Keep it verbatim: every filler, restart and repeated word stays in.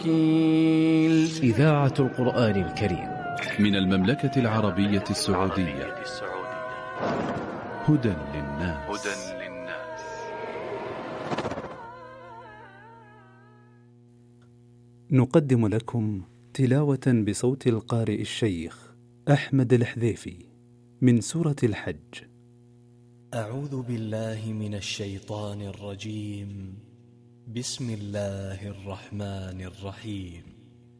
إذاعة القرآن الكريم من المملكة العربية السعودية. هدى للناس. نقدم لكم تلاوة بصوت القارئ الشيخ أحمد الحذيفي من سورة الحج. أعوذ بالله من الشيطان الرجيم. بسم الله الرحمن الرحيم.